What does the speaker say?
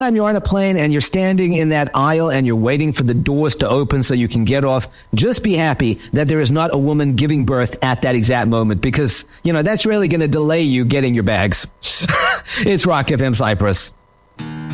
time you're on a plane and you're standing in that aisle and you're waiting for the doors to open so you can get off, just be happy that there is not a woman giving birth at that exact moment, because, that's really going to delay you getting your bags. It's Rock FM Cyprus.